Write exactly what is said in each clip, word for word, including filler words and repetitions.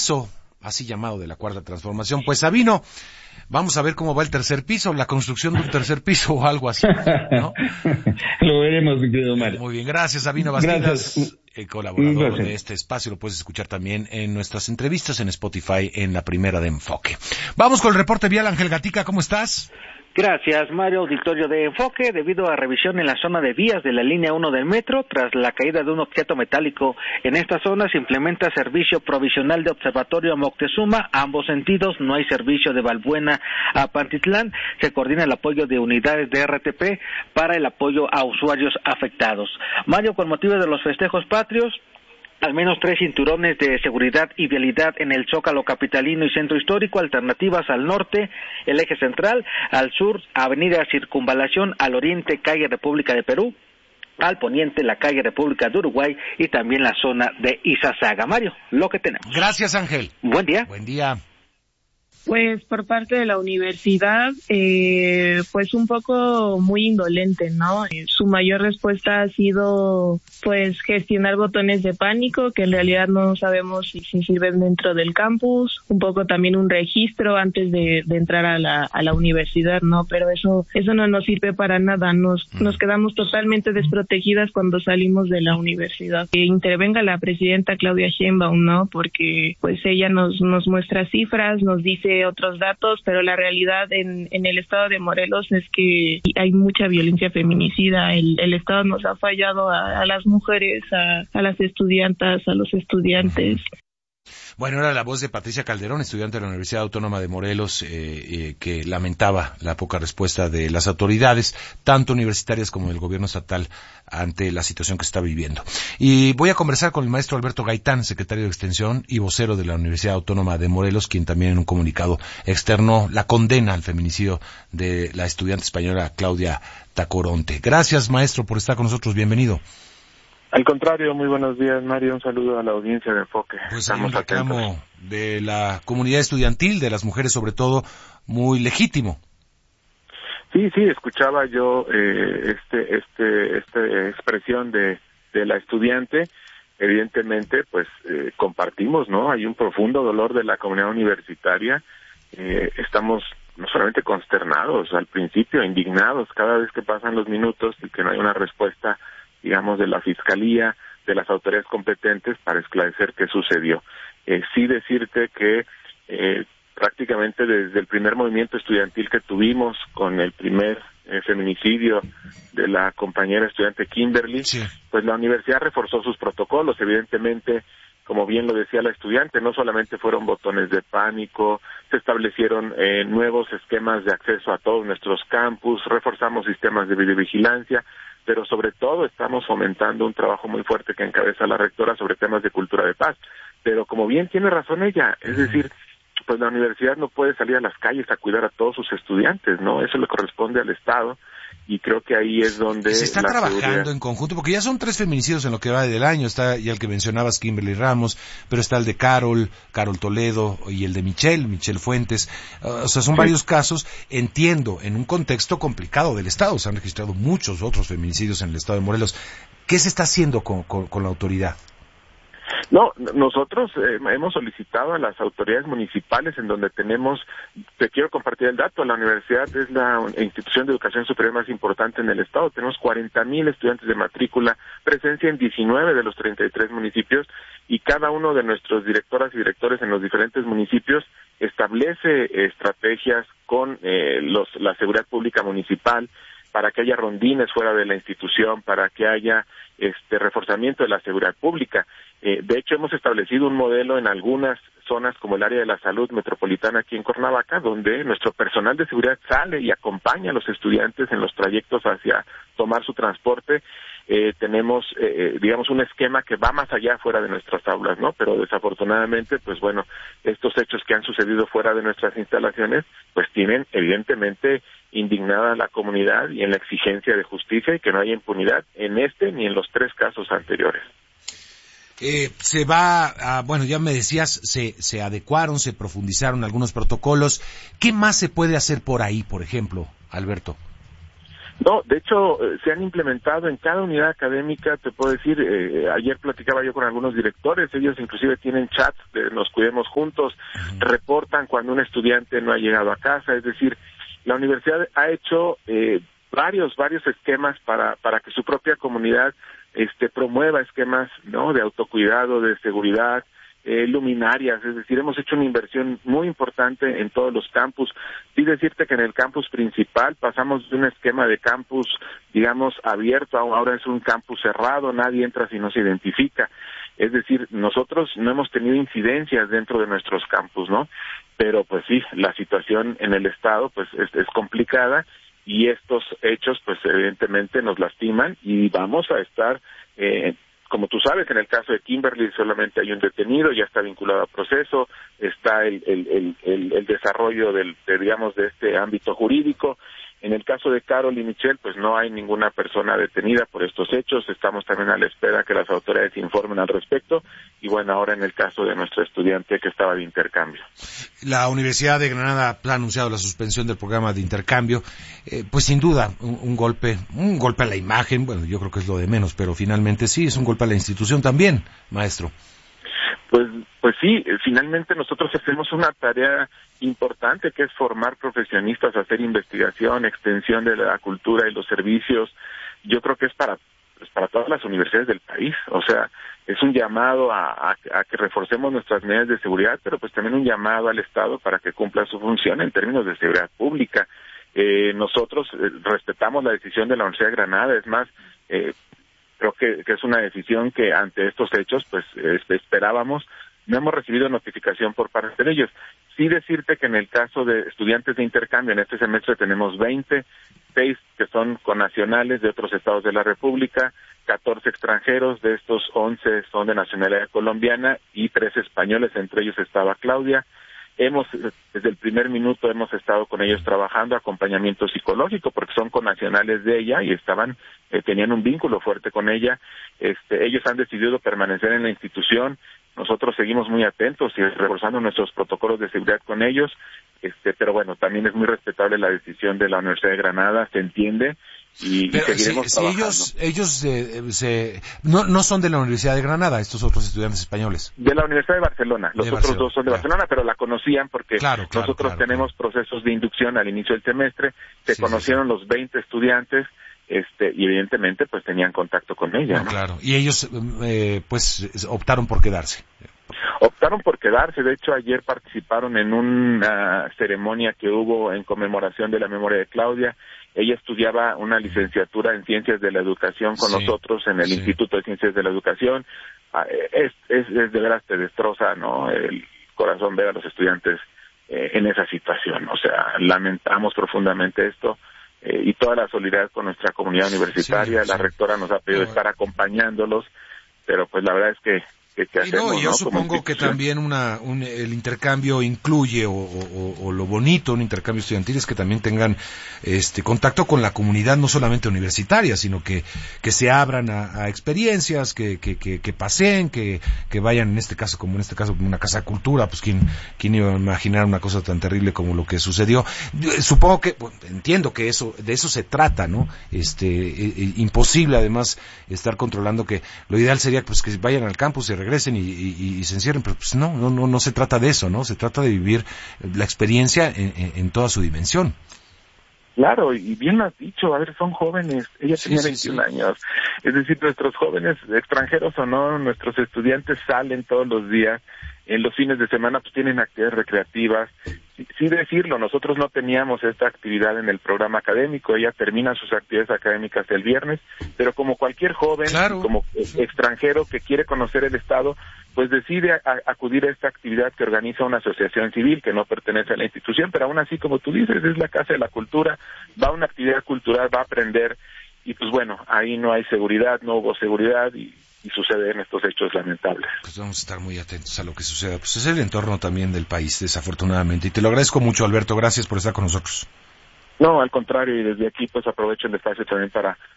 piso, así llamado, de la Cuarta Transformación. Pues Sabino, vamos a ver cómo va el tercer piso, la construcción de un tercer piso o algo así, ¿no? Lo veremos, mi querido Mario. Muy bien, gracias Sabino Bastidas, el colaborador Gracias. de este espacio. Lo puedes escuchar también en nuestras entrevistas en Spotify, en la primera de Enfoque. Vamos con el reporte vial. Ángel Gatica, ¿cómo estás? Gracias, Mario. Auditorio de Enfoque. Debido a revisión en la zona de vías de la línea uno del metro, tras la caída de un objeto metálico en esta zona, se implementa servicio provisional de observatorio a Moctezuma. A ambos sentidos, no hay servicio de Balbuena a Pantitlán. Se coordina el apoyo de unidades de R T P para el apoyo a usuarios afectados. Mario, con motivo de los festejos patrios, al menos tres cinturones de seguridad y vialidad en el Zócalo capitalino y centro histórico, alternativas al norte, el eje central, al sur, avenida Circunvalación, al oriente, calle República de Perú, al poniente, la calle República de Uruguay y también la zona de Izazaga. Mario, lo que tenemos. Gracias, Ángel. Buen día. Buen día. Pues por parte de la universidad, eh, pues un poco muy indolente, ¿no? Eh, su mayor respuesta ha sido, pues, gestionar botones de pánico, que en realidad no sabemos si, si sirven dentro del campus, un poco también un registro antes de, de entrar a la, a la universidad, ¿no? Pero eso, eso no nos sirve para nada, nos, nos quedamos totalmente desprotegidas cuando salimos de la universidad. Que intervenga la presidenta Claudia Sheinbaum, ¿no? Porque, pues, ella nos, nos muestra cifras, nos dice otros datos, pero la realidad en, en el estado de Morelos es que hay mucha violencia feminicida. El, el estado nos ha fallado a, a las mujeres, a, a las estudiantas, a los estudiantes. Bueno, era la voz de Patricia Calderón, estudiante de la Universidad Autónoma de Morelos, eh, eh, que lamentaba la poca respuesta de las autoridades, tanto universitarias como del gobierno estatal, ante la situación que está viviendo. Y voy a conversar con el maestro Alberto Gaitán, secretario de Extensión y vocero de la Universidad Autónoma de Morelos, quien también en un comunicado externó la condena al feminicidio de la estudiante española Claudia Tacoronte. Gracias, maestro, por estar con nosotros. Bienvenido. Al contrario, muy buenos días, Mario. Un saludo a la audiencia de Enfoque. Pues hay un reclamo de la comunidad estudiantil, de las mujeres sobre todo, muy legítimo. Sí, sí, escuchaba yo eh, este, este, esta expresión de, de la estudiante. Evidentemente, pues eh, compartimos, ¿no? Hay un profundo dolor de la comunidad universitaria. Eh, estamos no solamente consternados al principio, indignados cada vez que pasan los minutos y que no hay una respuesta, digamos, de la Fiscalía, de las autoridades competentes para esclarecer qué sucedió. Eh, sí decirte que eh, prácticamente desde el primer movimiento estudiantil que tuvimos con el primer eh, feminicidio de la compañera estudiante Kimberly, sí, pues la universidad reforzó sus protocolos. Evidentemente, como bien lo decía la estudiante, no solamente fueron botones de pánico, se establecieron eh, nuevos esquemas de acceso a todos nuestros campus, reforzamos sistemas de videovigilancia, pero sobre todo estamos fomentando un trabajo muy fuerte que encabeza la rectora sobre temas de cultura de paz. Pero como bien tiene razón ella, es decir, pues la universidad no puede salir a las calles a cuidar a todos sus estudiantes, ¿no? Eso le corresponde al Estado, y creo que ahí es donde se está la trabajando seguridad... en conjunto, porque ya son tres feminicidios en lo que va del año. Está ya el que mencionabas, Kimberly Ramos, pero está el de Carol, Carol Toledo, y el de Michelle, Michelle Fuentes. Uh, o sea, son sí. varios casos. Entiendo, en un contexto complicado del Estado, se han registrado muchos otros feminicidios en el Estado de Morelos. ¿Qué se está haciendo con, con, con la autoridad? No, nosotros eh, hemos solicitado a las autoridades municipales en donde tenemos, te quiero compartir el dato, la universidad es la institución de educación superior más importante en el estado, tenemos cuarenta mil estudiantes de matrícula, presencia en diecinueve de los treinta y tres municipios, y cada uno de nuestros directoras y directores en los diferentes municipios establece estrategias con eh, los, la seguridad pública municipal, para que haya rondines fuera de la institución, para que haya este reforzamiento de la seguridad pública. Eh, de hecho, hemos establecido un modelo en algunas zonas como el área de la salud metropolitana aquí en Cuernavaca, donde nuestro personal de seguridad sale y acompaña a los estudiantes en los trayectos hacia tomar su transporte. Eh, tenemos, eh, digamos, un esquema que va más allá fuera de nuestras aulas, ¿no? Pero desafortunadamente, pues bueno, estos hechos que han sucedido fuera de nuestras instalaciones, pues tienen evidentemente indignada a la comunidad y en la exigencia de justicia y que no haya impunidad en este ni en los tres casos anteriores. Eh, se va a, bueno, ya me decías, se, se adecuaron, se profundizaron algunos protocolos. ¿Qué más se puede hacer por ahí, por ejemplo, Alberto? No, de hecho, eh, se han implementado en cada unidad académica, te puedo decir, eh, ayer platicaba yo con algunos directores, ellos inclusive tienen chats de Nos Cuidemos Juntos, uh-huh. reportan cuando un estudiante no ha llegado a casa, es decir, la universidad ha hecho eh, varios, varios esquemas para, para que su propia comunidad este, promueva esquemas, ¿no?, de autocuidado, de seguridad, Eh, luminarias, es decir, hemos hecho una inversión muy importante en todos los campus. Sí decirte que en el campus principal pasamos de un esquema de campus, digamos, abierto, ahora es un campus cerrado, nadie entra si no se identifica. Es decir, nosotros no hemos tenido incidencias dentro de nuestros campus, ¿no? Pero pues sí, la situación en el estado pues es, es complicada y estos hechos pues evidentemente nos lastiman y vamos a estar eh, como tú sabes, en el caso de Kimberly solamente hay un detenido, ya está vinculado a proceso, está el, el, el, el, el desarrollo del, de, digamos, de este ámbito jurídico. En el caso de Carol y Michelle, pues no hay ninguna persona detenida por estos hechos. Estamos también a la espera que las autoridades informen al respecto. Y bueno, ahora en el caso de nuestro estudiante que estaba de intercambio. La Universidad de Granada ha anunciado la suspensión del programa de intercambio. Eh, pues sin duda, un, un golpe, un golpe a la imagen. Bueno, yo creo que es lo de menos, pero finalmente sí, es un golpe a la institución también, maestro. Pues, pues sí, finalmente nosotros hacemos una tarea importante que es formar profesionistas, hacer investigación, extensión de la cultura y los servicios. Yo creo que es para, pues para todas las universidades del país. O sea, es un llamado a, a, a que reforcemos nuestras medidas de seguridad, pero pues también un llamado al Estado para que cumpla su función en términos de seguridad pública. Eh, nosotros eh, respetamos la decisión de la Universidad de Granada, es más, eh, creo que, que es una decisión que ante estos hechos pues eh, esperábamos. No hemos recibido notificación por parte de ellos. Sí decirte que en el caso de estudiantes de intercambio, en este semestre tenemos veinte, seis que son connacionales de otros estados de la República, catorce extranjeros, de estos once son de nacionalidad colombiana y tres españoles, entre ellos estaba Claudia. Hemos, desde el primer minuto hemos estado con ellos trabajando, acompañamiento psicológico, porque son connacionales de ella y estaban, eh, tenían un vínculo fuerte con ella. Este, ellos han decidido permanecer en la institución. Nosotros seguimos muy atentos y reforzando nuestros protocolos de seguridad con ellos, este, pero bueno, también es muy respetable la decisión de la Universidad de Granada, se entiende, y, pero y seguiremos si, trabajando. Si ellos, ellos eh, se, no, no son de la Universidad de Granada, estos otros estudiantes españoles. De la Universidad de Barcelona, los de otros Barcelona, dos son de claro. Barcelona, pero la conocían porque claro, claro, nosotros claro, tenemos claro. procesos de inducción al inicio del semestre, se sí, conocieron sí, sí. los veinte estudiantes, este, y evidentemente pues tenían contacto con ella, no, ¿no? Claro, y ellos eh, pues optaron por quedarse. Optaron por quedarse, de hecho ayer participaron en una ceremonia que hubo en conmemoración de la memoria de Claudia. Ella estudiaba una licenciatura en Ciencias de la Educación con sí, nosotros en el sí. Instituto de Ciencias de la Educación. Es, es, es de veras te destroza, ¿no?, el corazón ver a los estudiantes eh, en esa situación. O sea, lamentamos profundamente esto eh, y toda la solidaridad con nuestra comunidad universitaria. Sí, la sí. rectora nos ha pedido no, estar acompañándolos, pero pues la verdad es que Que, que hacemos, y no, yo ¿no? supongo que también una, un, el intercambio incluye, o, o, o lo bonito, un intercambio estudiantil es que también tengan este contacto con la comunidad, no solamente universitaria, sino que, que se abran a, a experiencias, que, que, que, que paseen, que, que vayan, en este caso, como en este caso, como una casa de cultura, pues quién, quién iba a imaginar una cosa tan terrible como lo que sucedió. Supongo que, bueno, entiendo que eso, de eso se trata, ¿no? Este, eh, eh, imposible además estar controlando, que lo ideal sería pues que vayan al campus y regresen y, y, y se encierren, pero pues no, no, no, no se trata de eso, ¿no? Se trata de vivir la experiencia en, en, en toda su dimensión. Claro, y bien lo has dicho, a ver, son jóvenes, ella sí, tenía veintiún sí, sí. años, es decir, nuestros jóvenes, extranjeros o no, nuestros estudiantes salen todos los días, en los fines de semana pues tienen actividades recreativas. Sí, sí decirlo, nosotros no teníamos esta actividad en el programa académico, ella termina sus actividades académicas el viernes, pero como cualquier joven, claro, como sí. extranjero que quiere conocer el Estado, pues decide a, a acudir a esta actividad que organiza una asociación civil que no pertenece a la institución, pero aún así, como tú dices, es la Casa de la Cultura, va a una actividad cultural, va a aprender, y pues bueno, ahí no hay seguridad, no hubo seguridad, y y suceden estos hechos lamentables. Pues vamos a estar muy atentos a lo que suceda. Pues es el entorno también del país, desafortunadamente. Y te lo agradezco mucho, Alberto. Gracias por estar con nosotros. No, al contrario, y desde aquí pues aprovecho el espacio también para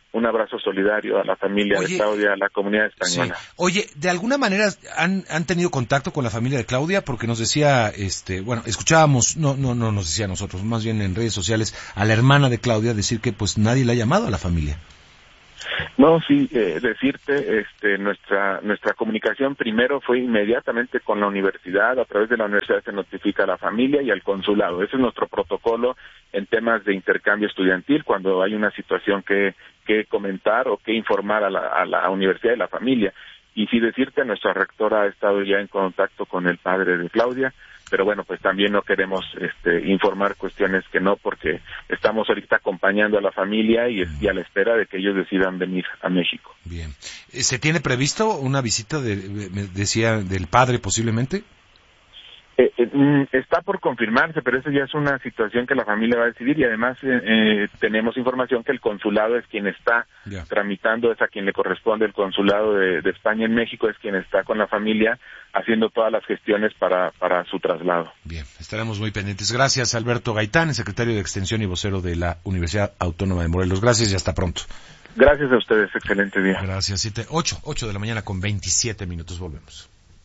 un abrazo solidario a la familia Oye, de Claudia, a la comunidad española. Sí. Oye, ¿de alguna manera han, han tenido contacto con la familia de Claudia? Porque nos decía, este, bueno, escuchábamos, no, no, no nos decía a nosotros, más bien en redes sociales, a la hermana de Claudia decir que pues nadie la ha llamado a la familia. No, sí, eh, decirte, este, nuestra nuestra comunicación primero fue inmediatamente con la universidad, a través de la universidad se notifica a la familia y al consulado. Ese es nuestro protocolo en temas de intercambio estudiantil, cuando hay una situación que, que comentar o que informar a la, a la universidad y la familia. Y sí decirte, nuestra rectora ha estado ya en contacto con el padre de Claudia, pero bueno, pues también no queremos este, informar cuestiones que no, porque estamos ahorita acompañando a la familia y, y a la espera de que ellos decidan venir a México. Bien. ¿Se tiene previsto una visita, de, me decía, del padre posiblemente? Eh, eh, está por confirmarse, pero eso ya es una situación que la familia va a decidir, y además eh, eh, tenemos información que el consulado es quien está yeah. tramitando, es a quien le corresponde. El consulado de, de España en México es quien está con la familia haciendo todas las gestiones para, para su traslado. Bien, estaremos muy pendientes. Gracias, Alberto Gaitán, secretario de Extensión y vocero de la Universidad Autónoma de Morelos. Gracias y hasta pronto. Gracias a ustedes, excelente día. Gracias, siete, ocho, ocho de la mañana con veintisiete minutos, volvemos.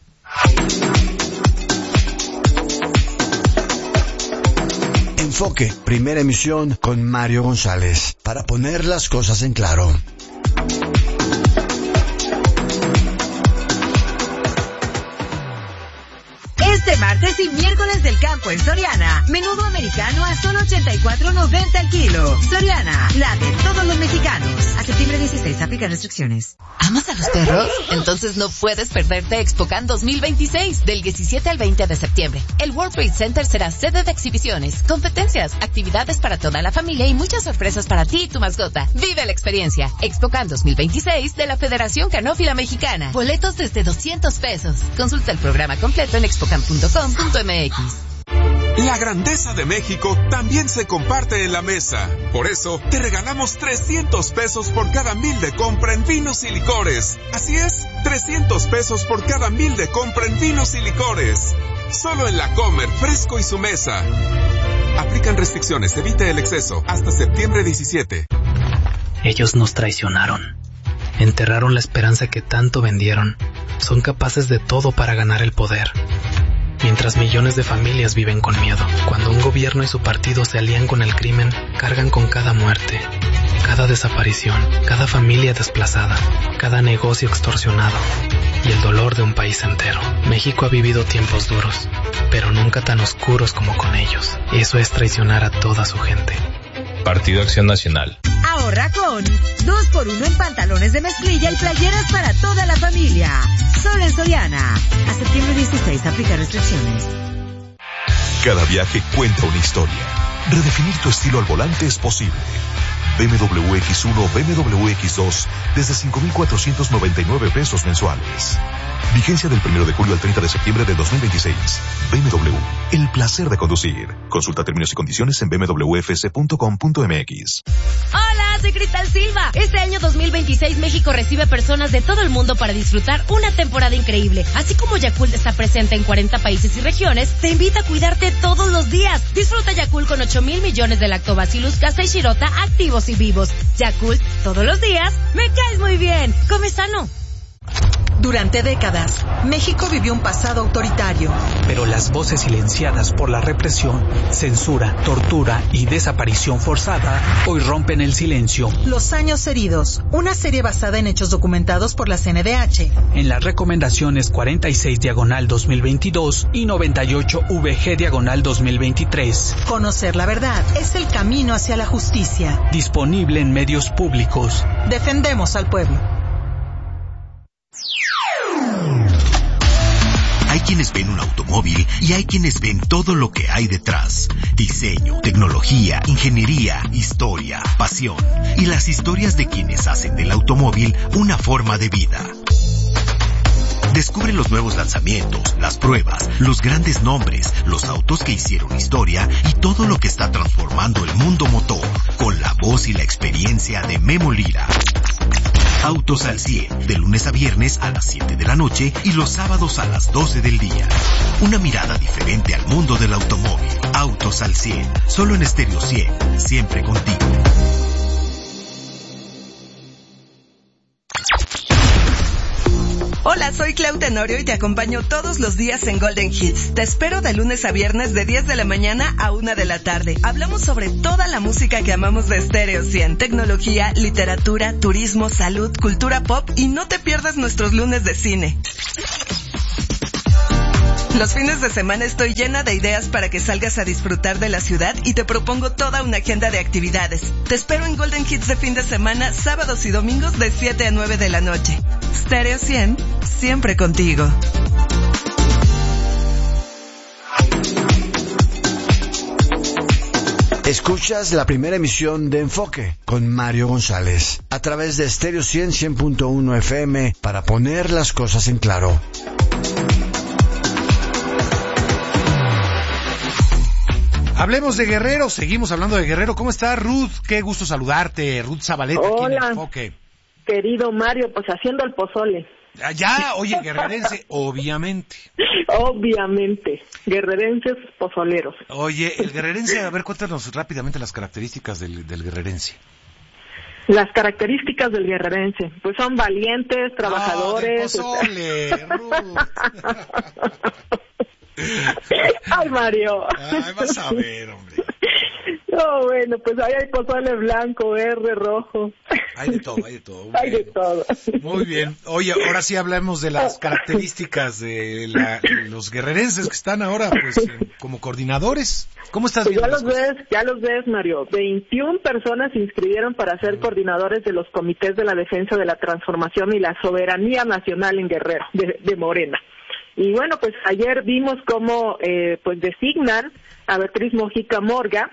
Enfoque, primera emisión con Mario González, para poner las cosas en claro. Este martes y miércoles del campo en Soriana. Menudo americano a solo ochenta y cuatro noventa el kilo. Soriana, la de todos los mexicanos. A septiembre dieciséis, aplica restricciones. ¿Amas a los perros? Entonces no puedes perderte ExpoCan dos mil veintiséis, del diecisiete al veinte de septiembre. El World Trade Center será sede de exhibiciones, competencias, actividades para toda la familia y muchas sorpresas para ti y tu mascota. Vive la experiencia. ExpoCan dos mil veintiséis de la Federación Canófila Mexicana. Boletos desde doscientos pesos. Consulta el programa completo en expocan punto com punto m x. La grandeza de México también se comparte en la mesa. Por eso, te regalamos trescientos pesos por cada mil de compra en vinos y licores. Así es, trescientos pesos por cada mil de compra en vinos y licores. Solo en La Comer, Fresco y su mesa. Aplican restricciones, evite el exceso. Hasta septiembre diecisiete. Ellos nos traicionaron. Enterraron la esperanza que tanto vendieron. Son capaces de todo para ganar el poder. Mientras millones de familias viven con miedo. Cuando un gobierno y su partido se alían con el crimen, cargan con cada muerte, cada desaparición, cada familia desplazada, cada negocio extorsionado y el dolor de un país entero. México ha vivido tiempos duros, pero nunca tan oscuros como con ellos. Eso es traicionar a toda su gente. Partido Acción Nacional. Ahorra con dos por uno en pantalones de mezclilla y playeras para toda la familia. Solo en Soriana. A septiembre dieciséis, aplica restricciones. Cada viaje cuenta una historia. Redefinir tu estilo al volante es posible. B M W X uno, B M W X dos, desde cinco mil cuatrocientos noventa y nueve pesos mensuales. Vigencia del primero de julio al treinta de septiembre de dos mil veintiséis. B M W, el placer de conducir. Consulta términos y condiciones en b m w f c punto com punto m x. Hola, soy Cristal Silva. Este año dos mil veintiséis México recibe personas de todo el mundo para disfrutar una temporada increíble. Así como Yakult está presente en cuarenta países y regiones, te invita a cuidarte todos los días. Disfruta Yakult con ocho mil millones de Lactobacillus Casei Shirota activos y vivos. Yakult, todos los días, me caes muy bien. Come sano. Durante décadas, México vivió un pasado autoritario. Pero las voces silenciadas por la represión, censura, tortura y desaparición forzada hoy rompen el silencio. Los años heridos, una serie basada en hechos documentados por la C N D H. En las recomendaciones cuarenta y seis diagonal dos mil veintidós y noventa y ocho V G diagonal dos mil veintitrés. Conocer la verdad es el camino hacia la justicia. Disponible en medios públicos. Defendemos al pueblo. Hay quienes ven un automóvil y hay quienes ven todo lo que hay detrás. Diseño, tecnología, ingeniería, historia, pasión y las historias de quienes hacen del automóvil una forma de vida. Descubre los nuevos lanzamientos, las pruebas, los grandes nombres, los autos que hicieron historia y todo lo que está transformando el mundo motor con la voz y la experiencia de Memo Lira. Autos al cien, de lunes a viernes a las siete de la noche y los sábados a las doce del día. Una mirada diferente al mundo del automóvil. Autos al cien, solo en Estéreo cien, siempre contigo. Hola, soy Clau Tenorio y te acompaño todos los días en Golden Hits. Te espero de lunes a viernes de diez de la mañana a una de la tarde. Hablamos sobre toda la música que amamos de Stereo cien. Tecnología, literatura, turismo, salud, cultura pop y no te pierdas nuestros lunes de cine. Los fines de semana estoy llena de ideas para que salgas a disfrutar de la ciudad y te propongo toda una agenda de actividades. Te espero en Golden Hits de fin de semana, sábados y domingos de siete a nueve de la noche. Stereo cien, siempre contigo. Escuchas la primera emisión de Enfoque con Mario González a través de Stereo cien, cien punto uno F M para poner las cosas en claro. Hablemos de Guerrero, seguimos hablando de Guerrero. ¿Cómo está Ruth? Qué gusto saludarte, Ruth Zabaleta. Hola, aquí en Enfoque. Querido Mario, pues haciendo el pozole. Ya, oye, guerrerense, obviamente. Obviamente, guerrerenses pozoleros. Oye, el guerrerense, a ver, cuéntanos rápidamente las características del, del guerrerense. Las características del guerrerense, pues son valientes, trabajadores. No, pozole, Ruth. Ay, Mario. Ay, vas a ver, hombre. No, bueno, pues ahí hay pozole blanco, verde, rojo. Hay de todo, hay de todo. Hay de todo. Muy bien. Oye, ahora sí hablamos de las características de la, los guerrerenses que están ahora, pues, eh, como coordinadores. ¿Cómo estás pues viendo? Ya los ves, ya los ves, Mario. veintiuna personas se inscribieron para ser coordinadores de los comités de la defensa de la transformación y la soberanía nacional en Guerrero, de, de Morena. Y bueno, pues ayer vimos cómo eh, pues designan a Beatriz Mojica Morga.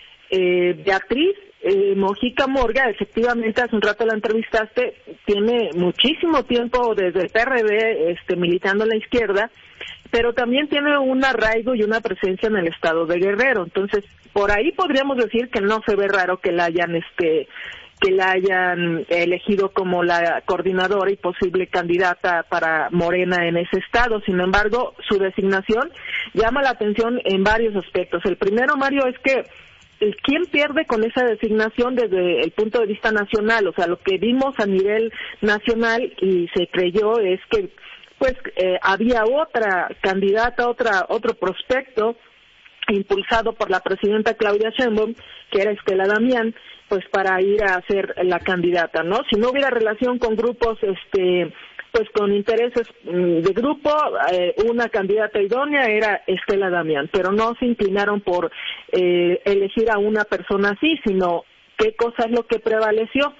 Eh, Beatriz eh, Mojica Morga, efectivamente, hace un rato la entrevistaste, tiene muchísimo tiempo desde el P R D este, militando en la izquierda, pero también tiene un arraigo y una presencia en el estado de Guerrero. Entonces, por ahí podríamos decir que no se ve raro que la hayan este que la hayan elegido como la coordinadora y posible candidata para Morena en ese estado. Sin embargo, su designación llama la atención en varios aspectos. El primero, Mario, es que ¿quién pierde con esa designación desde el punto de vista nacional? O sea, lo que vimos a nivel nacional y se creyó es que pues eh, había otra candidata, otra otro prospecto impulsado por la presidenta Claudia Sheinbaum, que era Estela Damián, pues para ir a ser la candidata, ¿no? Si no hubiera relación con grupos, este, pues con intereses de grupo, eh, una candidata idónea era Estela Damián, pero no se inclinaron por eh, elegir a una persona así, sino qué cosa es lo que prevaleció.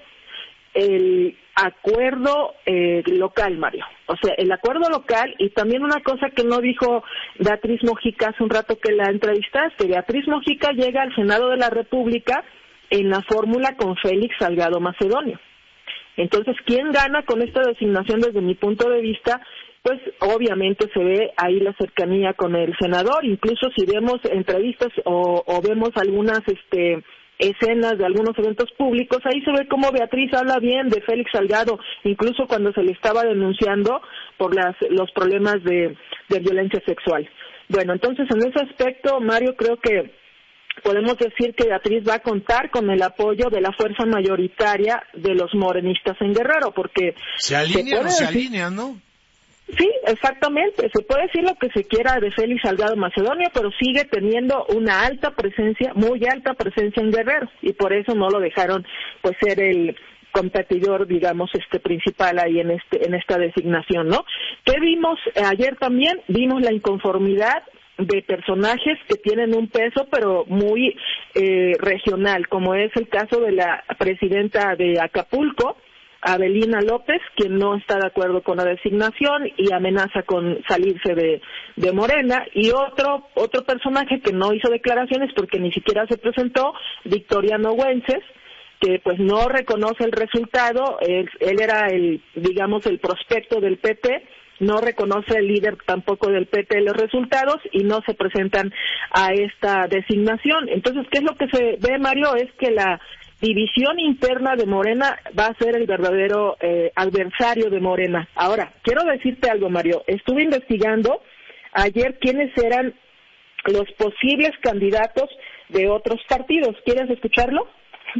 El acuerdo eh, local, Mario. O sea, el acuerdo local, y también una cosa que no dijo Beatriz Mojica hace un rato que la entrevistaste. Beatriz Mojica llega al Senado de la República en la fórmula con Félix Salgado Macedonio. Entonces, ¿quién gana con esta designación desde mi punto de vista? Pues obviamente se ve ahí la cercanía con el senador. Incluso si vemos entrevistas o, o vemos algunas este escenas de algunos eventos públicos, ahí se ve cómo Beatriz habla bien de Félix Salgado, incluso cuando se le estaba denunciando por las, los problemas de, de violencia sexual. Bueno, entonces en ese aspecto, Mario, creo que podemos decir que Beatriz va a contar con el apoyo de la fuerza mayoritaria de los morenistas en Guerrero, porque se alinean o se alinean, ¿no? Sí, exactamente. Se puede decir lo que se quiera de Félix Salgado Macedonio, pero sigue teniendo una alta presencia, muy alta presencia en Guerrero, y por eso no lo dejaron pues ser el competidor, digamos, este principal ahí en este en esta designación, ¿no? ¿Qué vimos ayer también? Vimos la inconformidad de personajes que tienen un peso pero muy eh, regional, como es el caso de la presidenta de Acapulco, Abelina López, quien no está de acuerdo con la designación y amenaza con salirse de, de Morena, y otro otro personaje que no hizo declaraciones porque ni siquiera se presentó, Victoriano Güences, que pues no reconoce el resultado. Él, él era el, digamos, el prospecto del P T, no reconoce el líder tampoco del P T los resultados y no se presentan a esta designación. Entonces, ¿qué es lo que se ve, Mario? Es que la división interna de Morena va a ser el verdadero eh, adversario de Morena. Ahora, quiero decirte algo, Mario. Estuve investigando ayer quiénes eran los posibles candidatos de otros partidos. ¿Quieres escucharlo?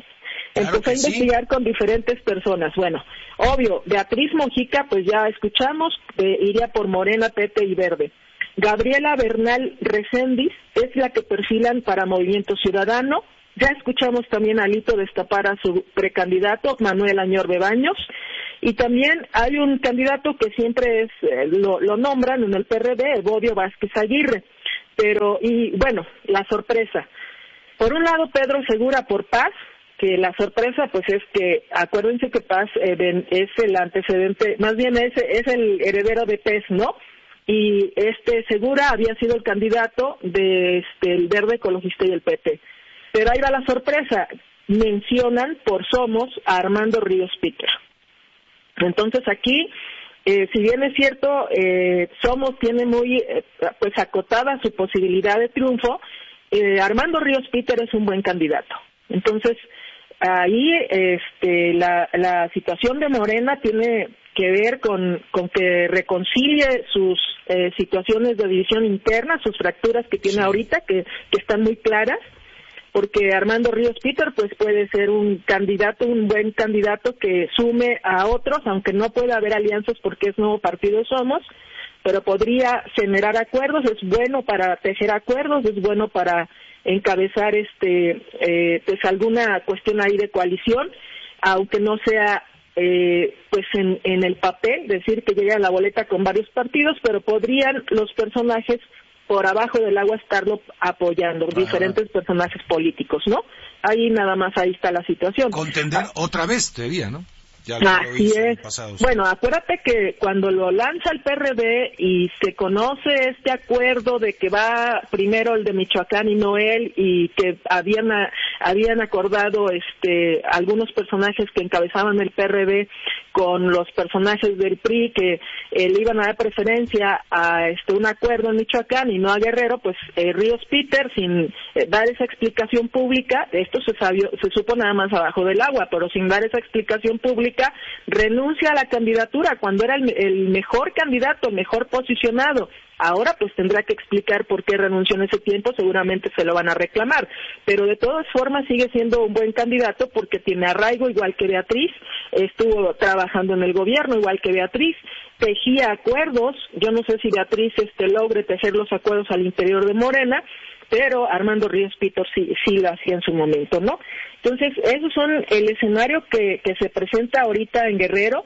Claro Empezó a investigar sí. con diferentes personas. Bueno, obvio, Beatriz Mojica, pues ya escuchamos, eh, iría por Morena, P T y Verde. Gabriela Bernal Recendis es la que perfilan para Movimiento Ciudadano. Ya escuchamos también a Alito destapar a su precandidato, Manuel Añorbe Baños. Y también hay un candidato que siempre es eh, lo, lo nombran en el P R D, Evodio Vázquez Aguirre. Pero, y bueno, la sorpresa. Por un lado, Pedro Segura por Paz, que la sorpresa pues es que, acuérdense que Paz eh, es el antecedente, más bien es, es el heredero de P E S, ¿no? Y este Segura había sido el candidato de este el Verde Ecologista y el P T. Pero ahí va la sorpresa, mencionan por Somos a Armando Ríos Peter. Entonces aquí, eh, si bien es cierto, eh, Somos tiene muy eh, pues acotada su posibilidad de triunfo, eh, Armando Ríos Peter es un buen candidato. Entonces ahí este, la, la situación de Morena tiene que ver con, con que reconcilie sus eh, situaciones de división interna, sus fracturas que tiene sí. ahorita, que, que están muy claras, porque Armando Ríos Peter pues puede ser un candidato, un buen candidato que sume a otros, aunque no pueda haber alianzas porque es nuevo partido Somos, pero podría generar acuerdos, es bueno para tejer acuerdos, es bueno para encabezar este eh, pues alguna cuestión ahí de coalición, aunque no sea eh, pues en, en el papel decir que llega a la boleta con varios partidos, pero podrían los personajes por abajo del agua estarlo apoyando, Ajá. diferentes personajes políticos, ¿no? Ahí nada más ahí está la situación. Contender ah. otra vez, te diría, ¿no? Ya Así es. Pasado, sí. Bueno, acuérdate que cuando lo lanza el P R D y se conoce este acuerdo de que va primero el de Michoacán y no él, y que habían habían acordado este algunos personajes que encabezaban el P R D con los personajes del P R I que eh, le iban a dar preferencia a este un acuerdo en Michoacán y no a Guerrero, pues eh, Ríos Peter, sin eh, dar esa explicación pública, esto se sabió, se supo nada más abajo del agua, pero sin dar esa explicación pública, renuncia a la candidatura cuando era el, el mejor candidato, el mejor posicionado. Ahora pues tendrá que explicar por qué renunció en ese tiempo, seguramente se lo van a reclamar, pero de todas formas sigue siendo un buen candidato porque tiene arraigo igual que Beatriz, estuvo trabajando en el gobierno igual que Beatriz, tejía acuerdos, yo no sé si Beatriz este logre tejer los acuerdos al interior de Morena, pero Armando Ríos Peter sí, sí lo hacía en su momento, ¿no? Entonces, esos son el escenario que, que se presenta ahorita en Guerrero,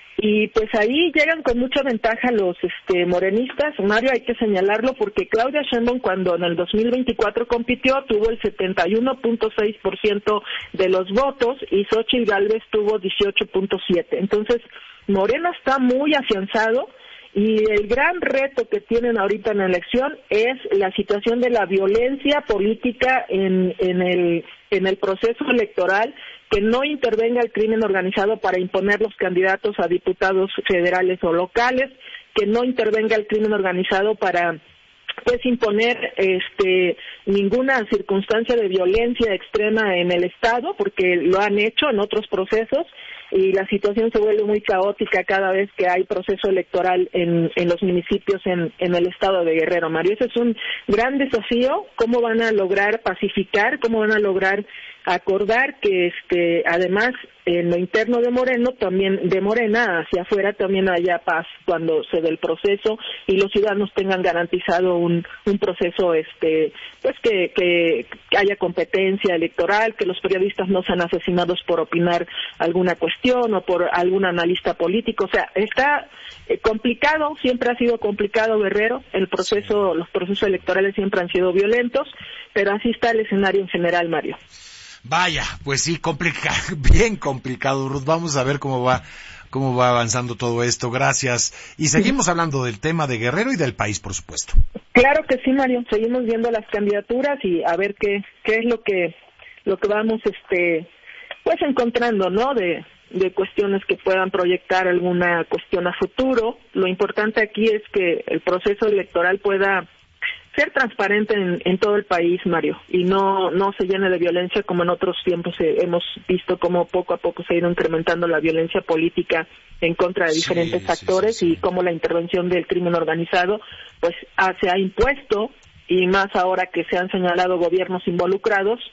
y pues ahí llegan con mucha ventaja los este, morenistas. Mario, hay que señalarlo porque Claudia Sheinbaum cuando en el dos mil veinticuatro compitió tuvo el setenta y uno punto seis por ciento de los votos y Xóchitl Gálvez tuvo dieciocho punto siete. Entonces, Morena está muy afianzado. Y el gran reto que tienen ahorita en la elección es la situación de la violencia política en, en el en el proceso electoral, que no intervenga el crimen organizado para imponer los candidatos a diputados federales o locales, que no intervenga el crimen organizado para pues imponer este ninguna circunstancia de violencia extrema en el Estado, porque lo han hecho en otros procesos, y la situación se vuelve muy caótica cada vez que hay proceso electoral en, en los municipios en, en el estado de Guerrero. Mario, ese es un gran desafío, cómo van a lograr pacificar, cómo van a lograr acordar que este además en lo interno de Moreno también de Morena hacia afuera también haya paz cuando se dé el proceso y los ciudadanos tengan garantizado un un proceso este pues que, que haya competencia electoral, que los periodistas no sean asesinados por opinar alguna cuestión o por algún analista político. O sea, está eh, complicado, siempre ha sido complicado Guerrero, el proceso, los procesos electorales siempre han sido violentos, pero así está el escenario en general, Mario. Vaya, pues sí, complicado, bien complicado, Ruth. Vamos a ver cómo va, cómo va avanzando todo esto. Gracias. Y seguimos hablando del tema de Guerrero y del país, por supuesto. Claro que sí, Mario. Seguimos viendo las candidaturas y a ver qué, qué es lo que, lo que vamos, este, pues encontrando, ¿no? De, de cuestiones que puedan proyectar alguna cuestión a futuro. Lo importante aquí es que el proceso electoral pueda ser transparente en, en todo el país, Mario, y no no se llene de violencia como en otros tiempos eh, hemos visto cómo poco a poco se ha ido incrementando la violencia política en contra de diferentes sí, actores sí, sí, sí. Y cómo la intervención del crimen organizado pues ha, se ha impuesto, y más ahora que se han señalado gobiernos involucrados,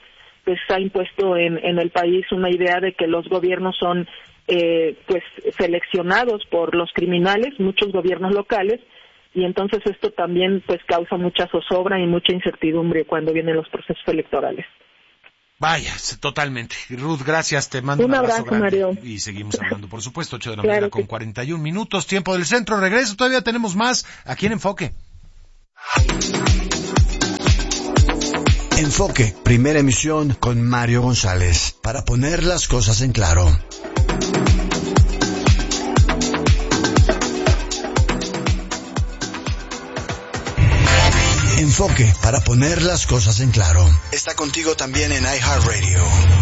pues ha impuesto en, en el país una idea de que los gobiernos son eh, pues seleccionados por los criminales, muchos gobiernos locales, y entonces esto también pues causa mucha zozobra y mucha incertidumbre cuando vienen los procesos electorales. Vaya, totalmente. Ruth, gracias, te mando un, un abrazo, abrazo grande. Mario. Y seguimos hablando, por supuesto, ocho de la Claro mañana que... con cuarenta y un minutos, tiempo del centro, regreso, todavía tenemos más aquí en Enfoque. Enfoque, primera emisión con Mario González, para poner las cosas en claro. Enfoque, para poner las cosas en claro. Está contigo también en iHeartRadio.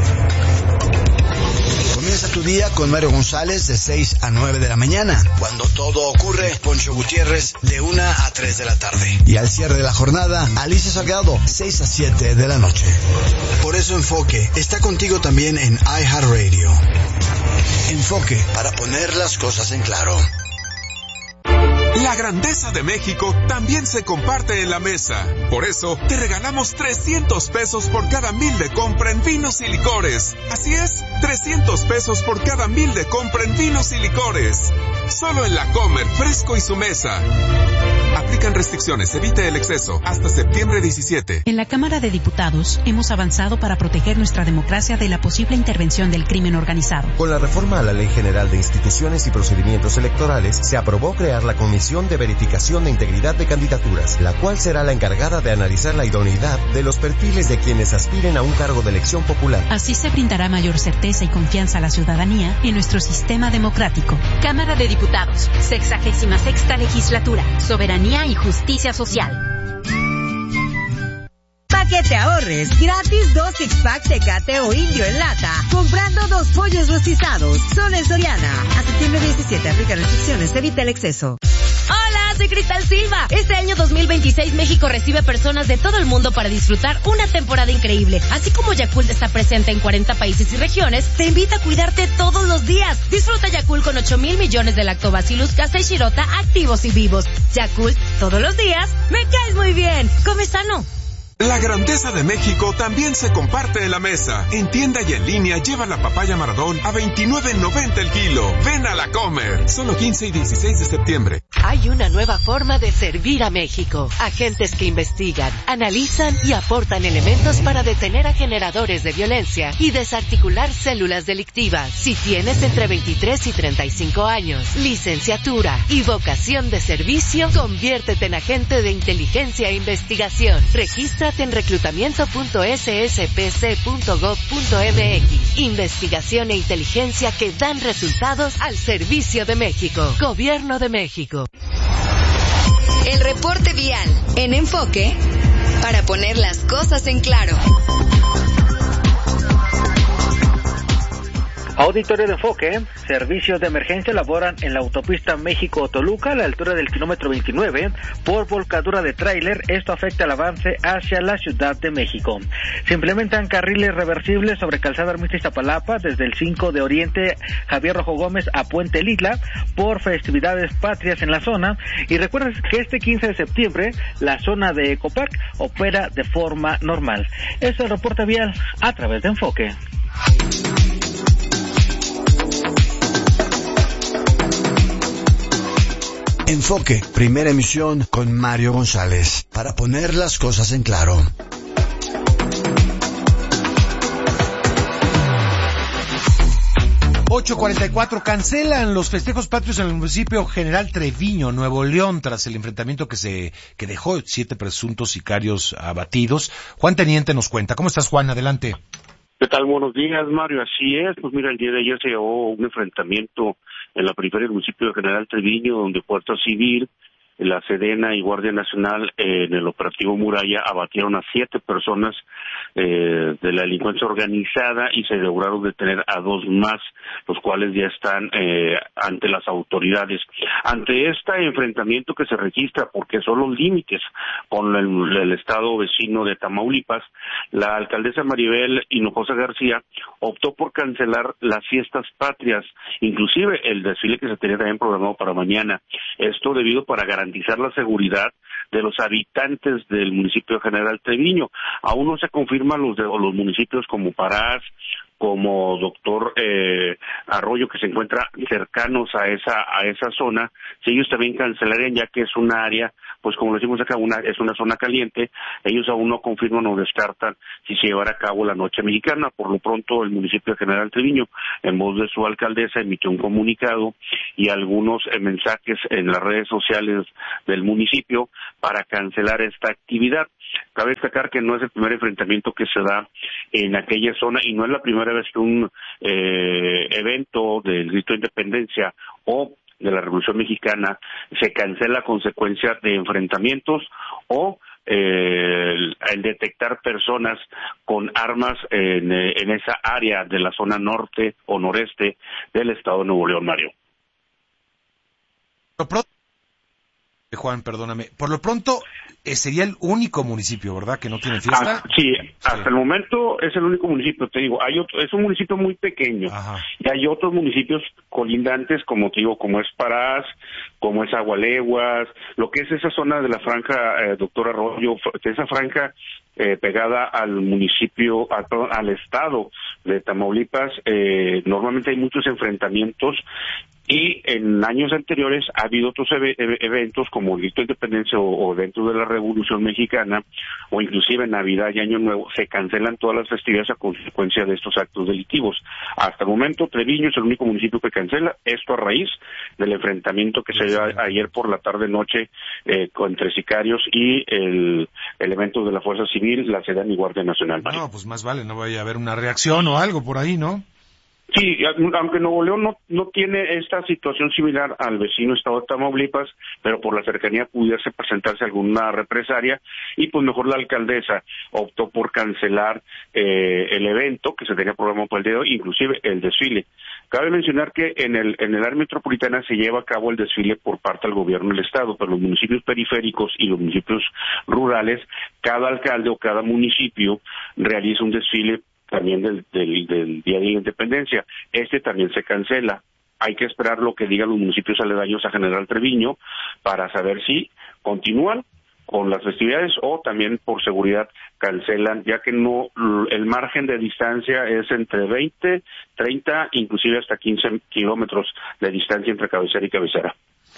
Comienza tu día con Mario González de seis a nueve de la mañana. Cuando todo ocurre, Poncho Gutiérrez de una a tres de la tarde. Y al cierre de la jornada, Alicia Salgado, seis a siete de la noche. Por eso Enfoque está contigo también en iHeartRadio. Enfoque, para poner las cosas en claro. La grandeza de México también se comparte en la mesa. Por eso, te regalamos trescientos pesos por cada mil de compra en vinos y licores. Así es, trescientos pesos por cada mil de compra en vinos y licores. Solo en La Comer, Fresco y Su Mesa. Aplican restricciones, evite el exceso. Hasta septiembre diecisiete. En la Cámara de Diputados hemos avanzado para proteger nuestra democracia de la posible intervención del crimen organizado. Con la reforma a la Ley General de Instituciones y Procedimientos Electorales, se aprobó crear la Comisión de Verificación de Integridad de Candidaturas, la cual será la encargada de analizar la idoneidad de los perfiles de quienes aspiren a un cargo de elección popular. Así se brindará mayor certeza y confianza a la ciudadanía en nuestro sistema democrático. Cámara de Diputados, sexagésima sexta legislatura, soberanía y justicia social. Para que te ahorres, gratis dos six-pack Tecate o Indio en lata, comprando dos pollos rostizados, solo en Soriana. A septiembre diecisiete, aplica restricciones, evita el exceso. Hola, soy Cristal Silva. Este año dos mil veintiséis México recibe personas de todo el mundo para disfrutar una temporada increíble. Así como Yakult está presente en cuarenta países y regiones, te invita a cuidarte todos los días. Disfruta Yakult con ocho mil millones de lactobacillus casei shirota activos y vivos. Yakult, todos los días, me caes muy bien. Come sano. La grandeza de México también se comparte en la mesa. En tienda y en línea lleva la papaya Maradón a veintinueve noventa el kilo. Ven a La Comer. Solo quince y dieciséis de septiembre. Hay una nueva forma de servir a México. Agentes que investigan, analizan y aportan elementos para detener a generadores de violencia y desarticular células delictivas. Si tienes entre veintitrés y treinta y cinco años, licenciatura y vocación de servicio, conviértete en agente de inteligencia e investigación. Registra en reclutamiento punto s s p c punto gov punto m x. Investigación e inteligencia que dan resultados al servicio de México. Gobierno de México. El reporte vial en Enfoque, para poner las cosas en claro. Auditorio de Enfoque, servicios de emergencia laboran en la autopista México-Toluca a la altura del kilómetro veintinueve por volcadura de tráiler. Esto afecta el avance hacia la Ciudad de México. Se implementan carriles reversibles sobre Calzada Ermita Iztapalapa desde el cinco de Oriente Javier Rojo Gómez a Puente Litla por festividades patrias en la zona. Y recuerden que este quince de septiembre la zona de Ecopark opera de forma normal. Este es el reporte vial a través de Enfoque. Enfoque, primera emisión con Mario González, para poner las cosas en claro. ocho cuarenta y cuatro, cancelan los festejos patrios en el municipio General Treviño, Nuevo León, tras el enfrentamiento que se que dejó siete presuntos sicarios abatidos. Juan Teniente nos cuenta. ¿Cómo estás, Juan? Adelante. ¿Qué tal? Buenos días, Mario. Así es, pues mira, el día de ayer se llevó un enfrentamiento en la periferia del municipio de General Treviño, donde Fuerza Civil, la Sedena y Guardia Nacional eh, en el operativo Muralla abatieron a siete personas eh, de la delincuencia organizada y se lograron detener a dos más, los cuales ya están eh, ante las autoridades. Ante este enfrentamiento que se registra, porque son los límites con el, el estado vecino de Tamaulipas, la alcaldesa Maribel Hinojosa García optó por cancelar las fiestas patrias, inclusive el desfile que se tenía también programado para mañana. Esto debido para garantizar garantizar la seguridad de los habitantes del municipio de General Treviño. Aún no se confirman los de los municipios como Parás, como Doctor eh, Arroyo, que se encuentra cercanos a esa a esa zona, si ellos también cancelarían, ya que es un área, pues como lo decimos acá, una es una zona caliente. Ellos aún no confirman o descartan si se llevará a cabo la Noche Mexicana. Por lo pronto, el municipio de General Treviño, en voz de su alcaldesa, emitió un comunicado y algunos eh, mensajes en las redes sociales del municipio para cancelar esta actividad. Cabe destacar que no es el primer enfrentamiento que se da en aquella zona y no es la primera vez que un eh, evento del grito de independencia o de la Revolución Mexicana se cancela a consecuencia de enfrentamientos o eh, el, el detectar personas con armas en, en esa área de la zona norte o noreste del estado de Nuevo León, Mario. Juan, perdóname. Por lo pronto, eh, sería el único municipio, ¿verdad?, que no tiene fiesta. Ah, sí, hasta sí. El momento es el único municipio, te digo. Hay otro, es un municipio muy pequeño. Ajá. Y hay otros municipios colindantes, como te digo, como es Parás, como es Agualeguas, lo que es esa zona de la franja, eh, Doctor Arroyo, esa franja eh, pegada al municipio, a, al estado de Tamaulipas. Eh, normalmente hay muchos enfrentamientos. Y en años anteriores ha habido otros ev- eventos como el grito de independencia o, o dentro de la Revolución Mexicana o inclusive Navidad y Año Nuevo, se cancelan todas las festividades a consecuencia de estos actos delictivos. Hasta el momento Treviño es el único municipio que cancela, esto a raíz del enfrentamiento que se dio ayer por la tarde-noche eh, entre sicarios y el elemento de la Fuerza Civil, la SEDENA y Guardia Nacional. No, pues más vale, no vaya a haber una reacción o algo por ahí, ¿no? Sí, aunque Nuevo León no, no tiene esta situación similar al vecino estado de Tamaulipas, pero por la cercanía pudiese presentarse alguna represalia y pues mejor la alcaldesa optó por cancelar eh, el evento que se tenía programado para el día de hoy, inclusive el desfile. Cabe mencionar que en el en el área metropolitana se lleva a cabo el desfile por parte del gobierno del estado, pero los municipios periféricos y los municipios rurales, cada alcalde o cada municipio realiza un desfile también del, del, del Día de la Independencia. Este también se cancela. Hay que esperar lo que digan los municipios aledaños a General Treviño para saber si continúan con las festividades o también por seguridad cancelan, ya que no el margen de distancia es entre veinte, treinta, inclusive hasta quince kilómetros de distancia entre cabecera y cabecera.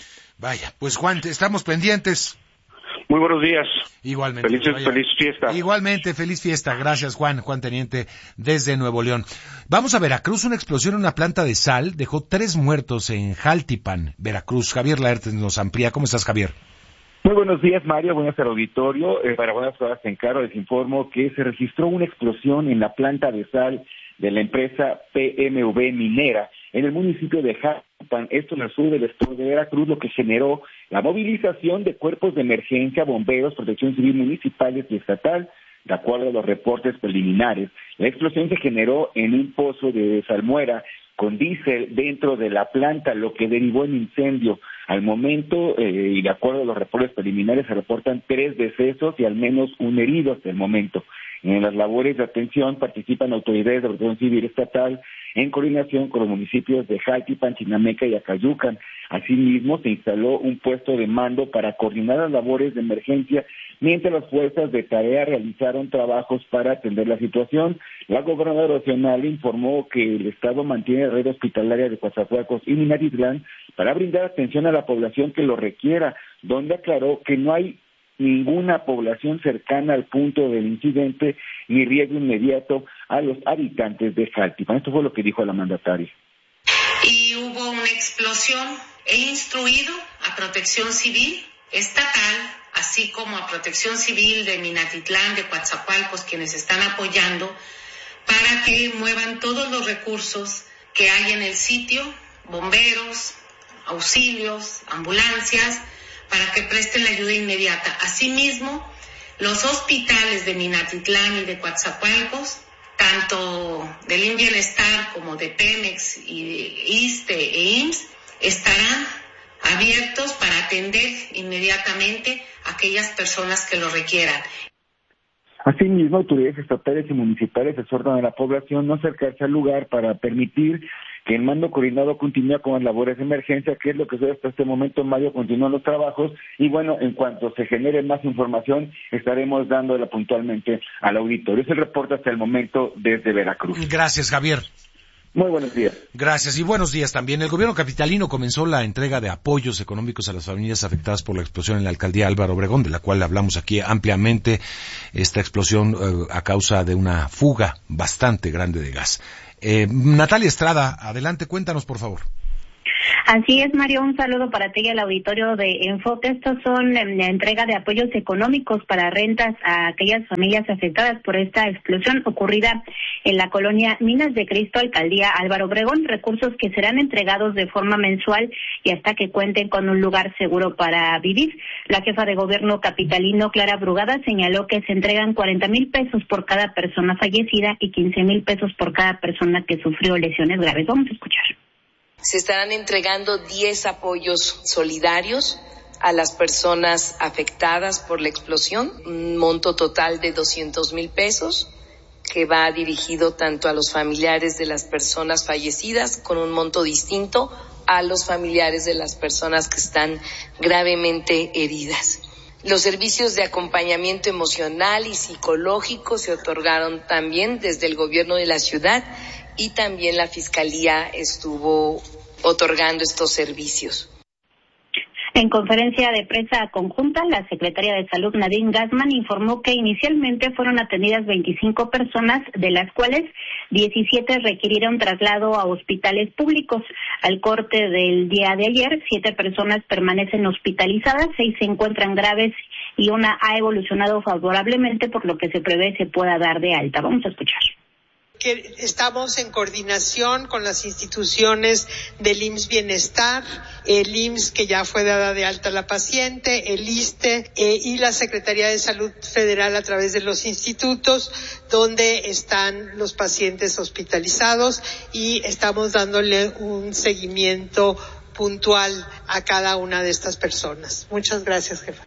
Vaya, pues Juan, estamos pendientes. Muy buenos días. Igualmente. Feliz, feliz fiesta. Igualmente, feliz fiesta. Gracias, Juan. Juan Teniente, desde Nuevo León. Vamos a Veracruz. Una explosión en una planta de sal dejó tres muertos en Jaltipan, Veracruz. Javier Laerte nos amplía. ¿Cómo estás, Javier? Muy buenos días, Mario. Buenos días al auditorio. Eh, para buenas horas en Caro les informo que se registró una explosión en la planta de sal de la empresa P M V Minera en el municipio de Jaltipan, esto en el sur del estado de Veracruz, lo que generó la movilización de cuerpos de emergencia, bomberos, protección civil municipales y estatal. De acuerdo a los reportes preliminares, la explosión se generó en un pozo de salmuera con diésel dentro de la planta, lo que derivó en incendio. Al momento, eh, y de acuerdo a los reportes preliminares, se reportan tres decesos y al menos un herido hasta el momento. En las labores de atención participan autoridades de protección civil estatal en coordinación con los municipios de Jaltipan, Chinameca y Acayucan. Asimismo, se instaló un puesto de mando para coordinar las labores de emergencia, mientras las fuerzas de tarea realizaron trabajos para atender la situación. La gobernadora regional informó que el Estado mantiene red hospitalaria de Coatzacoalcos y Minatitlán para brindar atención a la población que lo requiera, donde aclaró que no hay ninguna población cercana al punto del incidente ni riesgo inmediato a los habitantes de Jaltipan. Esto fue lo que dijo la mandataria. Y hubo una explosión. He instruido a Protección Civil estatal, así como a Protección Civil de Minatitlán, de Coatzacoalcos, quienes están apoyando, para que muevan todos los recursos que hay en el sitio, bomberos, auxilios, ambulancias, para que presten la ayuda inmediata. Asimismo, los hospitales de Minatitlán y de Coatzacoalcos, tanto del I M Bienestar como de Pemex y de ISSSTE e I M S S, estarán abiertos para atender inmediatamente a aquellas personas que lo requieran. Asimismo, autoridades estatales y municipales exhortan a la población no acercarse al lugar para permitir que el mando coordinado continúa con las labores de emergencia, que es lo que sucede hasta este momento. Mario, continúan los trabajos y bueno, en cuanto se genere más información, estaremos dándola puntualmente al auditorio. Es el reporte hasta el momento desde Veracruz. Gracias, Javier. Muy buenos días. Gracias y buenos días también. El gobierno capitalino comenzó la entrega de apoyos económicos a las familias afectadas por la explosión en la alcaldía Álvaro Obregón, de la cual hablamos aquí ampliamente. Esta explosión eh, a causa de una fuga bastante grande de gas. Eh, Natalia Estrada, adelante, cuéntanos por favor. Así es, Mario, un saludo para ti y al auditorio de Enfoque. Estos son eh, la entrega de apoyos económicos para rentas a aquellas familias afectadas por esta explosión ocurrida en la colonia Minas de Cristo, alcaldía Álvaro Obregón, recursos que serán entregados de forma mensual y hasta que cuenten con un lugar seguro para vivir. La jefa de gobierno capitalino, Clara Brugada, señaló que se entregan cuarenta mil pesos por cada persona fallecida y quince mil pesos por cada persona que sufrió lesiones graves. Vamos a escuchar. Se estarán entregando diez apoyos solidarios a las personas afectadas por la explosión, un monto total de doscientos mil pesos, que va dirigido tanto a los familiares de las personas fallecidas, con un monto distinto a los familiares de las personas que están gravemente heridas. Los servicios de acompañamiento emocional y psicológico se otorgaron también desde el gobierno de la ciudad y también la Fiscalía estuvo otorgando estos servicios. En conferencia de prensa conjunta, la secretaria de Salud, Nadine Gassman, informó que inicialmente fueron atendidas veinticinco personas, de las cuales diecisiete requirieron traslado a hospitales públicos. Al corte del día de ayer, siete personas permanecen hospitalizadas, seis se encuentran graves y una ha evolucionado favorablemente, por lo que se prevé se pueda dar de alta. Vamos a escuchar. Que estamos en coordinación con las instituciones del I M S S Bienestar, el I M S S que ya fue dada de alta a la paciente, el I S S S T E eh, y la Secretaría de Salud Federal a través de los institutos donde están los pacientes hospitalizados y estamos dándole un seguimiento puntual a cada una de estas personas. Muchas gracias, jefa.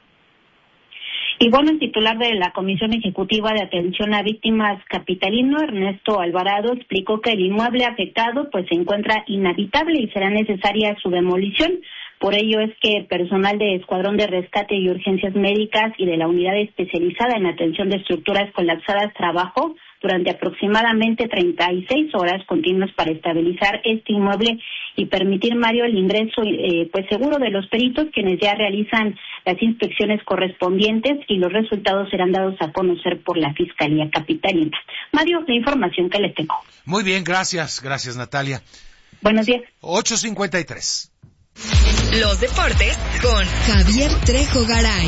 Y bueno, el titular de la Comisión Ejecutiva de Atención a Víctimas capitalino, Ernesto Alvarado, explicó que el inmueble afectado pues se encuentra inhabitable y será necesaria su demolición. Por ello es que personal de Escuadrón de Rescate y Urgencias Médicas y de la Unidad Especializada en Atención de Estructuras Colapsadas trabajó durante aproximadamente treinta y seis horas continuas para estabilizar este inmueble y permitir, Mario, el ingreso eh, pues seguro de los peritos, quienes ya realizan las inspecciones correspondientes y los resultados serán dados a conocer por la Fiscalía Capitalina. Mario, la información que les tengo. Muy bien, gracias, gracias Natalia. Buenos días. ocho cincuenta y tres. Los deportes con Javier Trejo Garay.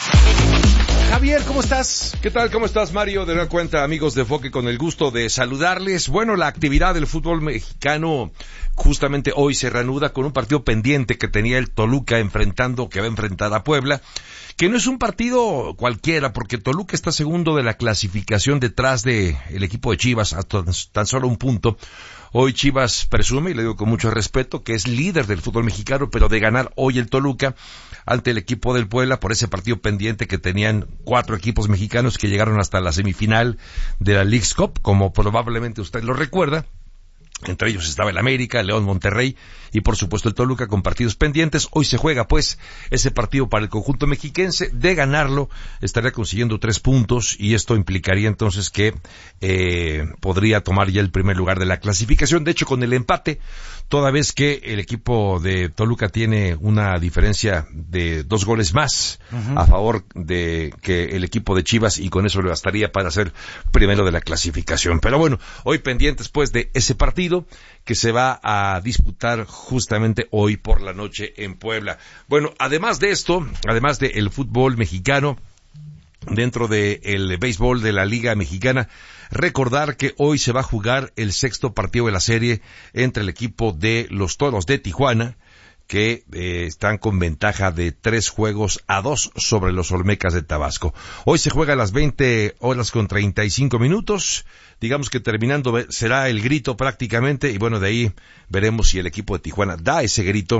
Javier, ¿cómo estás? ¿Qué tal? ¿Cómo estás, Mario? De nueva cuenta, amigos de Enfoque, con el gusto de saludarles. Bueno, la actividad del fútbol mexicano justamente hoy se reanuda con un partido pendiente que tenía el Toluca enfrentando, que va a enfrentar a Puebla, que no es un partido cualquiera, porque Toluca está segundo de la clasificación detrás de el equipo de Chivas, a tan solo un punto. Hoy Chivas presume, y le digo con mucho respeto, que es líder del fútbol mexicano, pero de ganar hoy el Toluca ante el equipo del Puebla por ese partido pendiente que tenían cuatro equipos mexicanos que llegaron hasta la semifinal de la Leagues Cup, como probablemente usted lo recuerda. Entre ellos estaba el América, el León, Monterrey y por supuesto el Toluca con partidos pendientes. Hoy se juega pues ese partido para el conjunto mexiquense. De ganarlo estaría consiguiendo tres puntos y esto implicaría entonces que eh, podría tomar ya el primer lugar de la clasificación. De hecho, con el empate, toda vez que el equipo de Toluca tiene una diferencia de dos goles más uh-huh. a favor de que el equipo de Chivas, y con eso le bastaría para ser primero de la clasificación. Pero bueno, hoy pendientes pues de ese partido que se va a disputar justamente hoy por la noche en Puebla. Bueno, además de esto, además del fútbol mexicano, dentro del béisbol de la Liga Mexicana, recordar que hoy se va a jugar el sexto partido de la serie entre el equipo de los Toros de Tijuana, que eh, están con ventaja de tres juegos a dos sobre los Olmecas de Tabasco. Hoy se juega a las veinte horas con treinta y cinco minutos. Digamos que terminando será el grito prácticamente, y bueno, de ahí veremos si el equipo de Tijuana da ese grito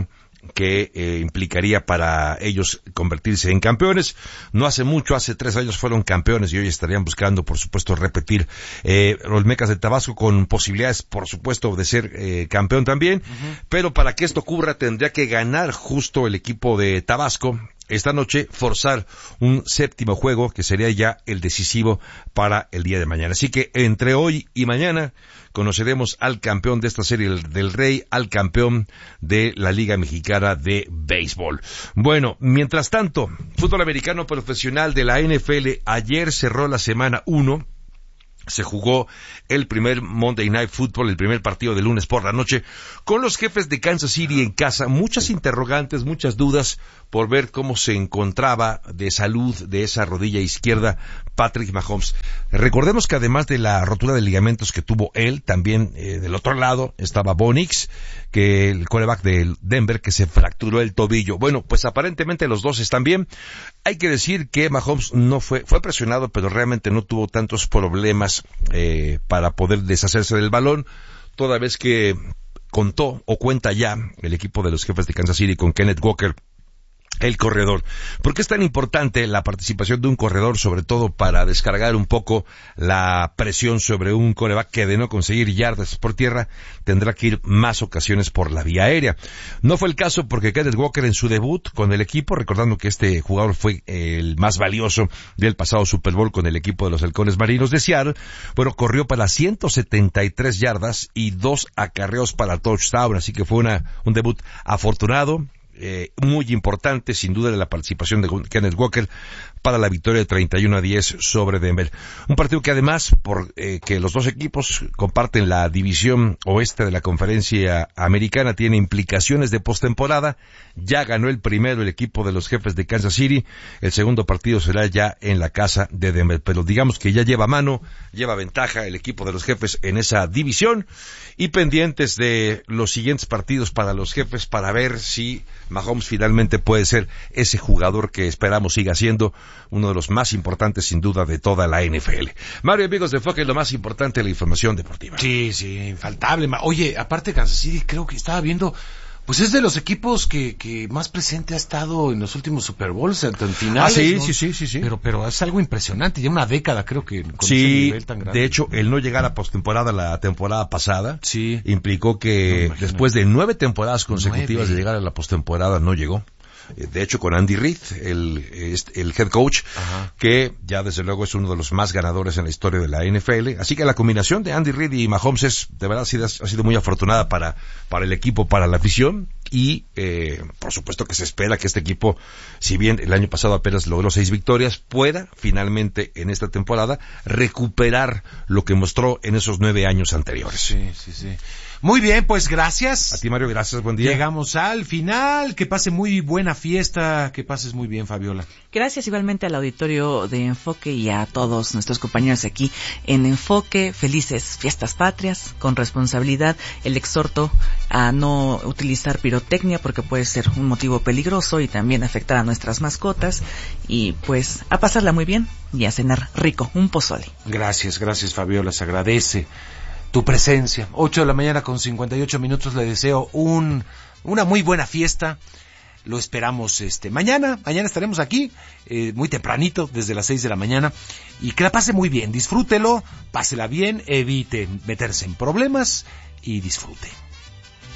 que eh, implicaría para ellos convertirse en campeones. No hace mucho, hace tres años fueron campeones y hoy estarían buscando, por supuesto, repetir. Eh, Olmecas de Tabasco con posibilidades, por supuesto, de ser eh, campeón también, uh-huh. pero para que esto ocurra tendría que ganar justo el equipo de Tabasco esta noche, forzar un séptimo juego que sería ya el decisivo para el día de mañana. Así que entre hoy y mañana conoceremos al campeón de esta serie del Rey, al campeón de la Liga Mexicana de Béisbol. Bueno, mientras tanto, fútbol americano profesional de la N F L, ayer cerró la semana uno. Se jugó el primer Monday Night Football, el primer partido de lunes por la noche, con los Jefes de Kansas City en casa. Muchas interrogantes, muchas dudas por ver cómo se encontraba de salud de esa rodilla izquierda Patrick Mahomes. Recordemos que además de la rotura de ligamentos que tuvo él, también eh, del otro lado estaba Bo Nix, que el quarterback de Denver, que se fracturó el tobillo. Bueno, pues aparentemente los dos están bien. Hay que decir que Mahomes no fue, fue presionado, pero realmente no tuvo tantos problemas eh, para poder deshacerse del balón, toda vez que contó o cuenta ya el equipo de los Jefes de Kansas City con Kenneth Walker, el corredor. ¿Por qué es tan importante la participación de un corredor? Sobre todo para descargar un poco la presión sobre un quarterback que, de no conseguir yardas por tierra, tendrá que ir más ocasiones por la vía aérea. No fue el caso porque Kenneth Walker, en su debut con el equipo, recordando que este jugador fue el más valioso del pasado Super Bowl con el equipo de los Halcones Marinos de Seattle, bueno, corrió para ciento setenta y tres yardas y dos acarreos para touchdown, así que fue una un debut afortunado. Eh, muy importante, sin duda, de la participación de Kenneth Walker para la victoria de treinta y uno a diez sobre Denver. Un partido que además, por eh, que los dos equipos comparten la división oeste de la conferencia americana, tiene implicaciones de postemporada. Ya ganó el primero el equipo de los Jefes de Kansas City, el segundo partido será ya en la casa de Denver, pero digamos que ya lleva mano, lleva ventaja el equipo de los Jefes en esa división, y pendientes de los siguientes partidos para los Jefes para ver si Mahomes finalmente puede ser ese jugador que esperamos siga siendo uno de los más importantes, sin duda, de toda la N F L. Mario, amigos de Enfoque, lo más importante de la información deportiva. Sí, sí, infaltable. Oye, aparte Kansas City, creo que estaba viendo, pues es de los equipos que, que más presente ha estado en los últimos Super Bowls, tanto en finales. Ah, sí, ¿no? sí, sí, sí, sí. Pero, pero es algo impresionante, ya una década creo que con sí, ese nivel tan grande. De hecho, el no llegar a postemporada la temporada pasada, sí, implicó que no, después de nueve temporadas consecutivas nueve. de llegar a la postemporada no llegó. De hecho, con Andy Reid, el, el head coach, ajá, que ya desde luego es uno de los más ganadores en la historia de la N F L. Así que la combinación de Andy Reid y Mahomes es, de verdad, ha sido, ha sido muy afortunada para, para el equipo, para la afición. Y, eh, por supuesto que se espera que este equipo, si bien el año pasado apenas logró seis victorias, pueda finalmente en esta temporada recuperar lo que mostró en esos nueve años anteriores. Sí, sí, sí. Muy bien, pues gracias. A ti, Mario, gracias, buen día. Llegamos al final, que pase muy buena fiesta, que pases muy bien, Fabiola. Gracias igualmente al auditorio de Enfoque y a todos nuestros compañeros aquí en Enfoque. Felices fiestas patrias, con responsabilidad. El exhorto a no utilizar pirotecnia porque puede ser un motivo peligroso y también afectar a nuestras mascotas. Y pues a pasarla muy bien y a cenar rico, un pozole. Gracias, gracias, Fabiola, se agradece tu presencia. Ocho de la mañana con cincuenta y ocho minutos, le deseo un una muy buena fiesta. Lo esperamos este mañana, mañana estaremos aquí, eh, muy tempranito, desde las seis de la mañana, y que la pase muy bien, disfrútelo, pásela bien, evite meterse en problemas y disfrute.